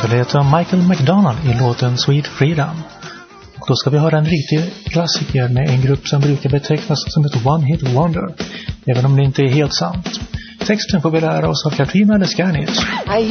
det heter Michael McDonald i låten Sweet Freedom. Och då ska vi höra en riktig klassiker med en grupp som brukar betecknas som ett one-hit wonder, även om det inte är helt sant. Texten får vi lära oss av Katrina Lescarnit.